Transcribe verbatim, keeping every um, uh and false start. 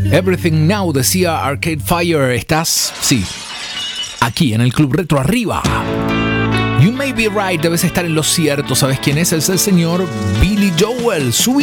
Everything Now, decía Arcade Fire. Estás, sí, aquí en el Club Retro Arriba. You may be right, debes estar en lo cierto. ¿Sabes quién es? Es el señor Billy Joel. Su